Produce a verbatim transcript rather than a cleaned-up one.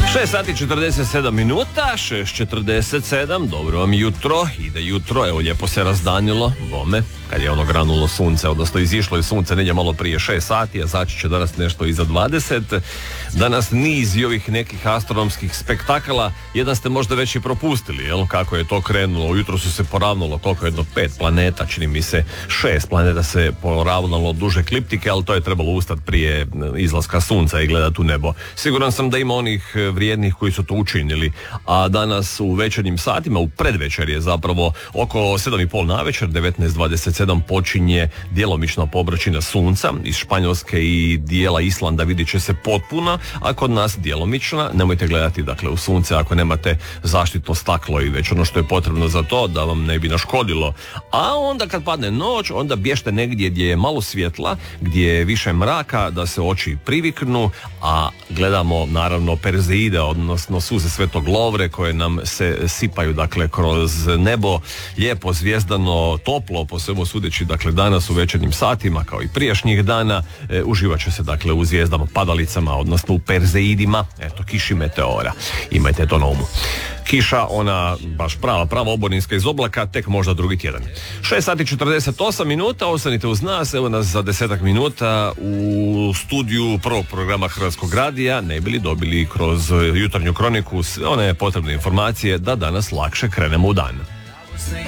šest sati četrdeset sedam minuta, šest četrdeset sedam, dobro vam jutro, ide jutro, evo lijepo se razdanilo, bome, kad je ono granulo sunce, odnosno izišlo je sunce negdje malo prije šest sati, a zaći će danas nešto iza dvadeset. Danas niz i ovih nekih astronomskih spektakala, jedan ste možda već i propustili, jel, kako je to krenulo, ujutro su se poravnalo koliko jedno pet planeta, čini mi se šest planeta se poravnalo duže kliptike, ali to je trebalo ustati prije izlaska sunca i gledati u nebo. Siguran sam da ima onih vrijednih koji su to učinili, a danas u večernjim satima, u predvečerje zapravo, oko sedam i pol navečer, devetnaest dvadeset sedam počinje djelomična pobračina sunca. Iz Španjolske i dijela Islanda vidit će se potpuna, a kod nas djelomična. Nemojte gledati dakle u sunce ako nemate zaštitno staklo i već ono što je potrebno za to da vam ne bi naškodilo. A onda kad padne noć, onda bježte negdje gdje je malo svjetla, gdje je više mraka, da se oči priviknu, a gledamo naravno Perzeide, odnosno suze Svetog Lovre koje nam se sipaju dakle kroz nebo, lijepo zvijezdano, toplo po svemu sudeći, dakle danas u večernjim satima kao i prijašnjih dana e, uživat će se dakle u zvijezdama, padalicama, odnosno u Perzeidima, eto, kiši meteora, imajte to na umu. Kiša, ona baš prava, prava oborinska iz oblaka, tek možda drugi tjedan. šest sati četrdeset osam minuta, ostanite uz nas, evo nas za desetak minuta u studiju prvog programa Hrvatskog radija, ne bili dobili kroz jutarnju kroniku one potrebne informacije da danas lakše krenemo u dan.